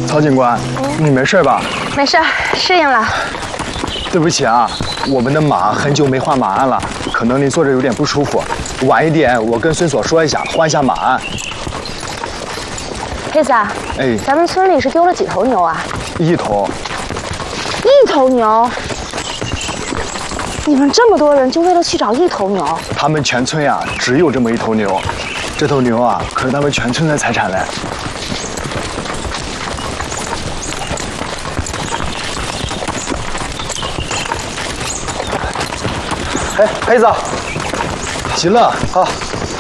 曹警官，你没事吧？ 没事，适应了。 对不起啊，我们的马很久没换马鞍了，可能你坐着有点不舒服。晚一点我跟孙所说一下，换一下马鞍。 黑子， 哎， 咱们村里是丢了几头牛啊 1头。 1头牛？你们这么多人就为了去找1头牛？ 他们全村呀，只有这么1头牛，这头牛啊，可是他们全村的财产嘞。哎，黑子，行了，好。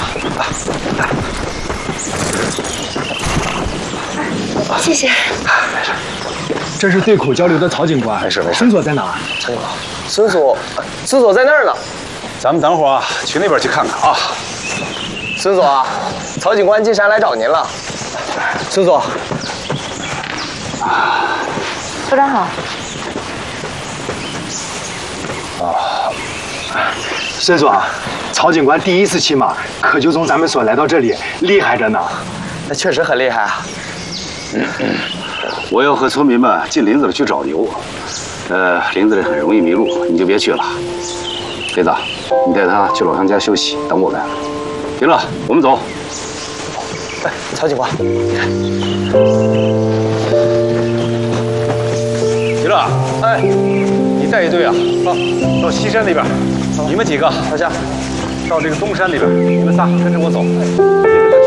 谢谢。 没事。这是对口交流的曹警官。 没事没事。 孙所在哪？ 曹警官，孙所在那儿呢。咱们等会儿啊，去那边去看看啊。孙所，曹警官进山来找您了。孙所。 科长好。 孙所，曹警官第1次骑马，可就从咱们所来到这里，厉害着呢。 那确实很厉害啊。 我要和村民们进林子里去找牛，林子里很容易迷路，你就别去了。黑子，你带他去老乡家休息，等我们。行了，我们走。 哎，曹警官，你看。 齐乐， 哎， 你带一队啊，到西山那边。你们几个， 老乡， 到这个东山那边，你们仨跟着我走，别跟他去。